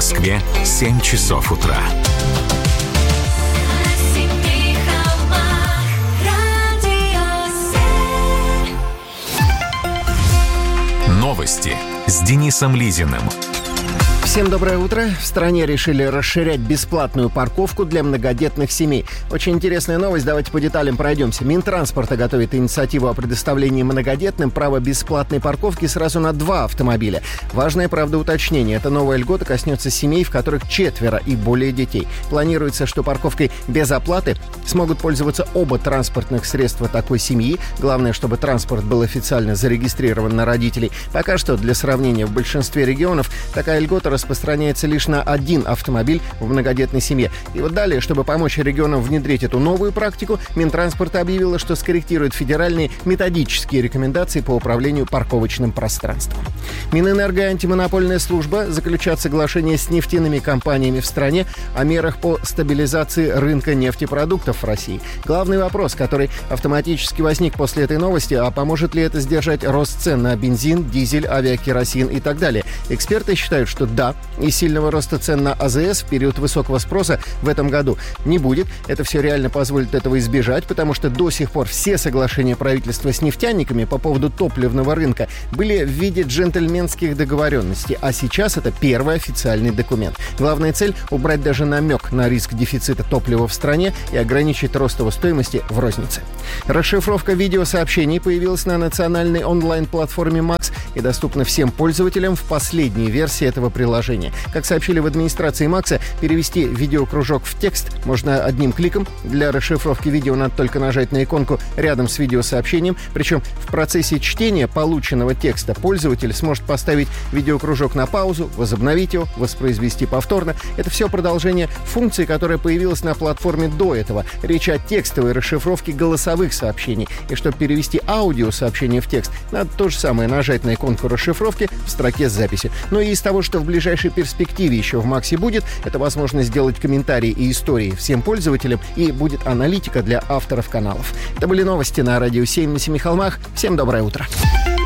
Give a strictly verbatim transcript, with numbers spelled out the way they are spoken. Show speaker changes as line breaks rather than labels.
Москве семь часов утра. Новости с Денисом Лизиным.
Всем доброе утро. В стране решили расширять бесплатную парковку для многодетных семей. Очень интересная новость, давайте по деталям пройдемся. Минтранспорта готовит инициативу о предоставлении многодетным права бесплатной парковки сразу на два автомобиля. Важное, правда, уточнение. Эта новая льгота коснется семей, в которых четверо и более детей. Планируется, что парковкой без оплаты смогут пользоваться оба транспортных средства такой семьи. Главное, чтобы транспорт был официально зарегистрирован на родителей. Пока что, для сравнения, в большинстве регионов такая льгота распространяется лишь на один автомобиль в многодетной семье. И вот далее, чтобы помочь регионам внедрить эту новую практику, Минтранспорта объявила, что скорректирует федеральные методические рекомендации по управлению парковочным пространством. Минэнерго и антимонопольная служба заключат соглашение с нефтяными компаниями в стране о мерах по стабилизации рынка нефтепродуктов в России. Главный вопрос, который автоматически возник после этой новости, а поможет ли это сдержать рост цен на бензин, дизель, авиакеросин и так далее. Эксперты считают, что да, и сильного роста цен на АЗС в период высокого спроса в этом году не будет. Это все реально позволит этого избежать, потому что до сих пор все соглашения правительства с нефтяниками по поводу топливного рынка были в виде джентльменских договоренностей, а сейчас это первый официальный документ. Главная цель – убрать даже намек на риск дефицита топлива в стране и ограничить рост его стоимости в рознице. Расшифровка видеосообщений появилась на национальной онлайн-платформе Макс и доступна всем пользователям в последней версии этого приложения. Как сообщили в администрации Макса, перевести видеокружок в текст можно одним кликом. Для расшифровки видео надо только нажать на иконку рядом с видеосообщением. Причем в процессе чтения полученного текста пользователь сможет поставить видеокружок на паузу, возобновить его, воспроизвести повторно. Это все продолжение функции, которая появилась на платформе до этого. Речь о текстовой расшифровке голосовых сообщений. И чтобы перевести аудиосообщение в текст, надо то же самое нажать на иконку расшифровки в строке с записью. Ну и из того, что в ближайшем В ближайшей перспективе еще в Максе будет, это возможность сделать комментарии и истории всем пользователям, и будет аналитика для авторов каналов. Это были новости на Радио семь на Семи холмах. Всем доброе утро.